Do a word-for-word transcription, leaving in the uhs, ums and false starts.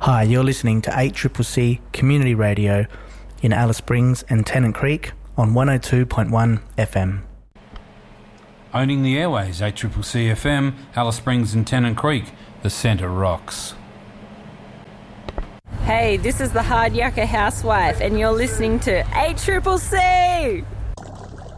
Hi, you're listening to eight C C C Community Radio in Alice Springs and Tennant Creek on one oh two point one F M. Owning the airways, eight C C C F M, Alice Springs and Tennant Creek, the centre rocks. Hey, this is the Hard Yucca Housewife and you're listening to eight C C C!